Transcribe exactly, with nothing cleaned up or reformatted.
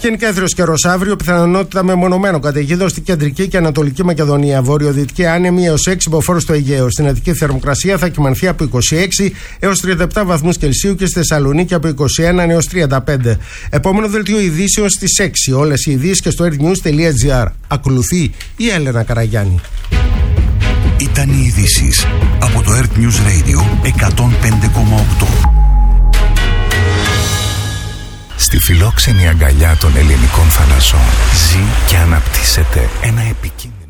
Γενικά έθριος καιρός αύριο, πιθανότητα μεμονωμένων καταιγίδων στην κεντρική και ανατολική Μακεδονία. Βορειοδυτική άνεμη έως έξι μποφόρ στο Αιγαίο. Στην Αττική θερμοκρασία θα κυμανθεί από είκοσι έξι έως τριάντα επτά βαθμούς Κελσίου και στη Θεσσαλονίκη από είκοσι ένα έως τριάντα πέντε. Επόμενο δελτίο ειδήσεων στις έξι. Όλες οι ειδήσεις και στο airnews τελεία gr. Ακολουθεί η Έλενα Καραγιάννη. Ήταν οι ειδήσεις από το Earth News Radio εκατόν πέντε κόμμα οκτώ. Στη φιλόξενη αγκαλιά των ελληνικών θαλασσών ζει και αναπτύσσεται ένα επικίνδυνο